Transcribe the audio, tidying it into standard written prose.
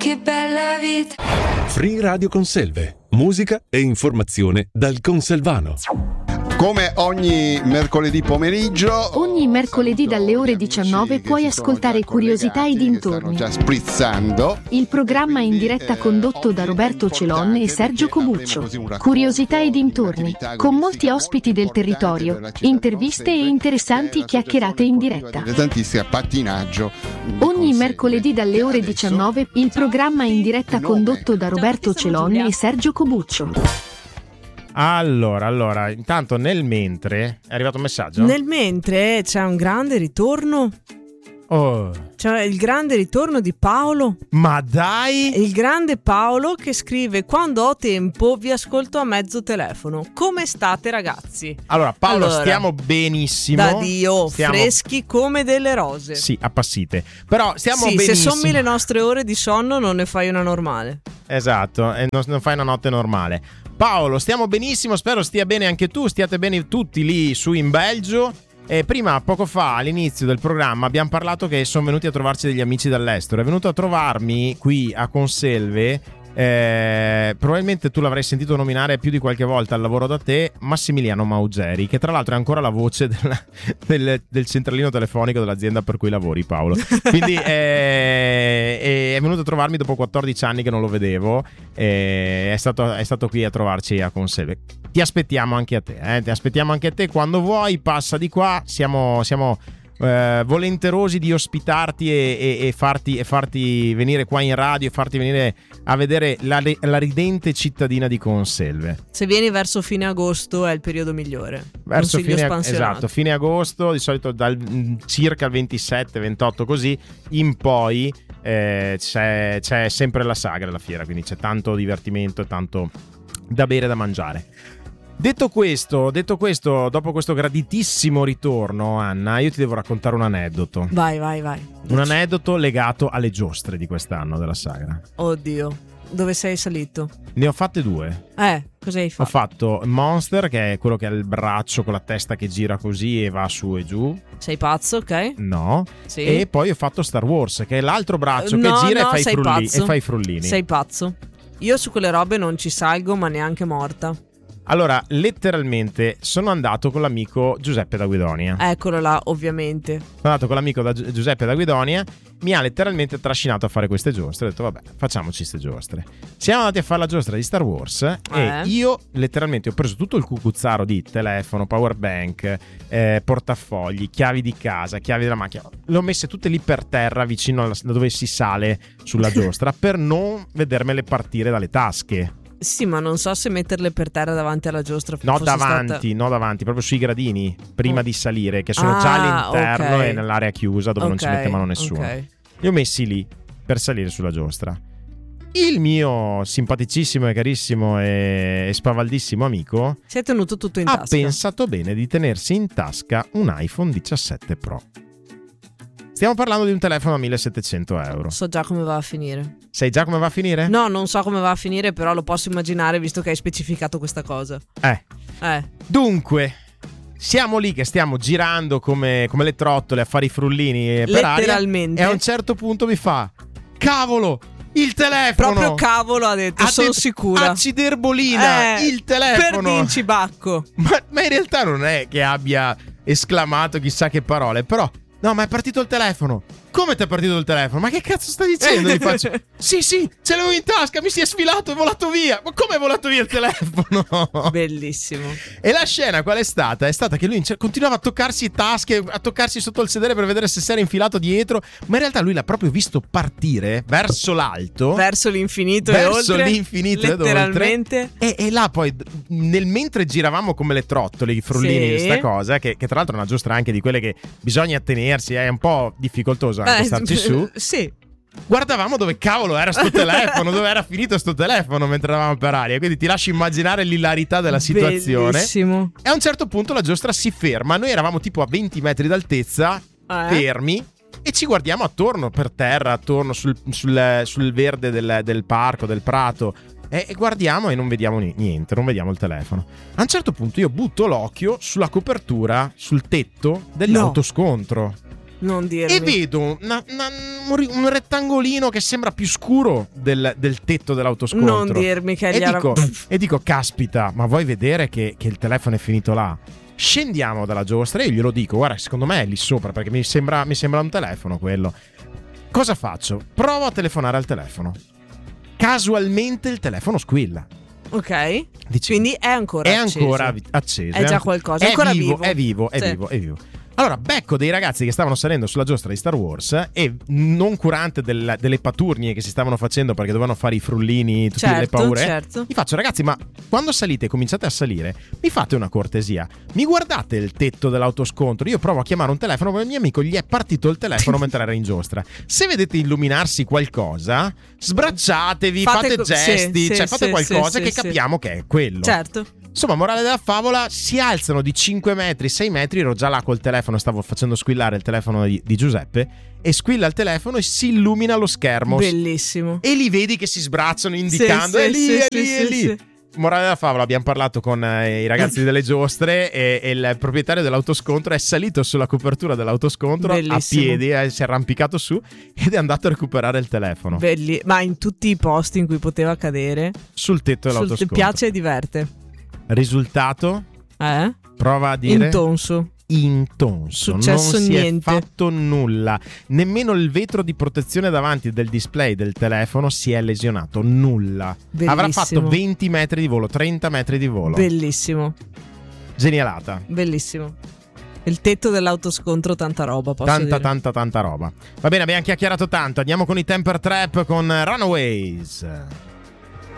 che bella vita. Free Radio Conselve, musica e informazione dal Conselvano. Come ogni mercoledì pomeriggio, ogni mercoledì dalle ore 19 puoi ascoltare Curiosità e dintorni. Già sprizzando. Il programma in diretta condotto da Roberto Celon e Sergio Cobuccio. Curiosità e dintorni, con molti ospiti del territorio, interviste e interessanti chiacchierate in diretta. Tantissimo pattinaggio. Ogni mercoledì dalle ore 19 il programma in diretta condotto da Roberto Celon e Sergio Cobuccio. Allora, intanto nel mentre è arrivato un messaggio. Nel mentre c'è un grande ritorno. Oh. C'è il grande ritorno di Paolo. Ma dai! Il grande Paolo che scrive: quando ho tempo vi ascolto a mezzo telefono. Come state, ragazzi? Allora, Paolo, stiamo benissimo. Da Dio, freschi come delle rose. Sì, appassite. Però stiamo benissimo. Se sommi le nostre ore di sonno non ne fai una normale. Esatto, e non fai una notte normale. Paolo, stiamo benissimo, spero stia bene anche tu, stiate bene tutti lì su in Belgio. Prima, poco fa, all'inizio del programma, abbiamo parlato che sono venuti a trovarci degli amici dall'estero. È venuto a trovarmi qui a Conselve, probabilmente tu l'avrai sentito nominare più di qualche volta al lavoro da te, Massimiliano Maugeri, che tra l'altro è ancora la voce del centralino telefonico dell'azienda per cui lavori, Paolo. Quindi è venuto a trovarmi dopo 14 anni che non lo vedevo. È stato qui a trovarci a Conselve. Ti aspettiamo anche a te, ti aspettiamo anche a te quando vuoi, passa di qua, siamo volenterosi di ospitarti e farti venire qua in radio e farti venire a vedere la ridente cittadina di Conselve. Se vieni verso fine agosto è il periodo migliore. Verso fine agosto, di solito circa il 27-28 così in poi c'è sempre la sagra alla fiera, quindi c'è tanto divertimento e tanto da bere e da mangiare. Detto questo, dopo questo graditissimo ritorno, Anna, io ti devo raccontare un aneddoto. Vai. Un aneddoto legato alle giostre di quest'anno della sagra. Oddio, dove sei salito? Ne ho fatte 2. Cosa hai fatto? Ho fatto Monster, che è quello che ha il braccio con la testa che gira così e va su e giù. Sei pazzo, ok? No. Sì. E poi ho fatto Star Wars, che è l'altro braccio che gira e fa i frullini. Sei pazzo. Io su quelle robe non ci salgo, ma neanche morta. Allora, letteralmente sono andato con l'amico Giuseppe da Guidonia. Eccolo là, ovviamente. Sono andato con l'amico Giuseppe da Guidonia, mi ha letteralmente trascinato a fare queste giostre. Ho detto, vabbè, facciamoci queste giostre. Siamo andati a fare la giostra di Star Wars e io letteralmente ho preso tutto il cucuzzaro di telefono, power bank, portafogli, chiavi di casa, chiavi della macchina. Le ho messe tutte lì per terra, vicino da dove si sale sulla giostra, per non vedermele partire dalle tasche. Sì, ma non so se metterle per terra davanti alla giostra. No, davanti, proprio sui gradini, prima di salire, che sono già all'interno e nell'area chiusa dove non ci mette mano nessuno. Li ho messi lì per salire sulla giostra. Il mio simpaticissimo e carissimo e spavaldissimo amico si è tenuto tutto in tasca. Ha pensato bene di tenersi in tasca un iPhone 17 Pro. Stiamo parlando di un telefono a 1.700 euro. So già come va a finire. Sai già come va a finire? No, non so come va a finire, però lo posso immaginare visto che hai specificato questa cosa. Dunque, siamo lì che stiamo girando come le trottole a fare i frullini per aria. Letteralmente. E a un certo punto mi fa: cavolo, il telefono! Proprio cavolo ha detto, sono sicura. Acciderbolina, il telefono! Per Vinci Bacco. Ma in realtà non è che abbia esclamato chissà che parole, però... No, ma è partito il telefono. Come ti è partito il telefono? Ma che cazzo stai dicendo? Gli faccio: sì, ce l'avevo in tasca, mi si è sfilato, è volato via. Ma come è volato via il telefono? Bellissimo. E la scena qual è stata? È stata che lui continuava a toccarsi tasche, a toccarsi sotto il sedere per vedere se si era infilato dietro. Ma in realtà lui l'ha proprio visto partire verso l'alto, verso l'infinito e oltre. Verso l'infinito letteralmente. E là poi, mentre giravamo come le trottole, i frullini, questa cosa, che tra l'altro è una giostra anche di quelle che bisogna tenersi, è un po' difficoltoso anche starci su. Sì. Guardavamo dove cavolo era sto telefono, dove era finito sto telefono mentre eravamo per aria. Quindi ti lascio immaginare l'ilarità della situazione. Bellissimo. E a un certo punto la giostra si ferma. Noi eravamo tipo a 20 metri d'altezza, fermi, e ci guardiamo attorno per terra, attorno sul verde del parco, del prato. E guardiamo e non vediamo niente, non vediamo il telefono. A un certo punto io butto l'occhio sulla copertura, sul tetto dell'autoscontro. Non dirmi. e vedo un rettangolino che sembra più scuro del tetto dell'autoscontro. Non dirmi che e dico, caspita, ma vuoi vedere che il telefono è finito là? Scendiamo dalla giostra e io glielo dico, guarda, secondo me è lì sopra perché mi sembra un telefono quello. Cosa faccio? Provo a telefonare al telefono. Casualmente il telefono squilla. Ok. Dici, quindi è ancora acceso. È già qualcosa, è ancora vivo. È vivo. Allora, becco dei ragazzi che stavano salendo sulla giostra di Star Wars e non curante delle paturnie che si stavano facendo perché dovevano fare i frullini, tutte le paure. Certo. Gli faccio, ragazzi, ma quando salite e cominciate a salire, mi fate una cortesia. Mi guardate il tetto dell'autoscontro. Io provo a chiamare un telefono, ma il mio amico gli è partito il telefono mentre era in giostra. Se vedete illuminarsi qualcosa, sbracciatevi, fate gesti, fate qualcosa che capiamo che è quello. Certo. Insomma, morale della favola, si alzano di 5 metri, 6 metri, ero già là col telefono, stavo facendo squillare il telefono di Giuseppe, e squilla il telefono e si illumina lo schermo. Bellissimo. E li vedi che si sbracciano indicando, è lì. Morale della favola, abbiamo parlato con i ragazzi delle giostre e il proprietario dell'autoscontro è salito sulla copertura dell'autoscontro a piedi, si è arrampicato su ed è andato a recuperare il telefono. Ma in tutti i posti in cui poteva cadere. Sul tetto dell'autoscontro. Piace e diverte. Risultato? Prova a dire. Intonso. Successo non niente. Si è fatto nulla. Nemmeno il vetro di protezione davanti del display del telefono si è lesionato. Nulla. Bellissimo. Avrà fatto 20 metri di volo, 30 metri di volo. Bellissimo. Genialata. Bellissimo. Il tetto dell'autoscontro, tanta roba. Tanta roba. Va bene, abbiamo chiacchierato tanto. Andiamo con i Temper Trap con Runaways.